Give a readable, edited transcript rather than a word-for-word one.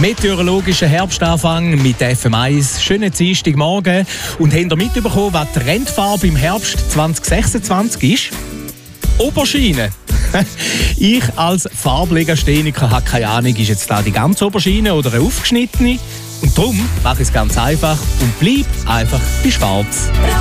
Meteorologischer Herbstanfang mit FM1. Schönen Dienstagmorgen. Und habt ihr mitbekommen, was die Trendfarbe im Herbst 2026 ist? Oberschiene. Ich als Farblegastheniker habe keine Ahnung, ist jetzt da die ganze Oberschiene oder eine aufgeschnittene? Und darum mache ich es ganz einfach und bleibe einfach bei Schwarz.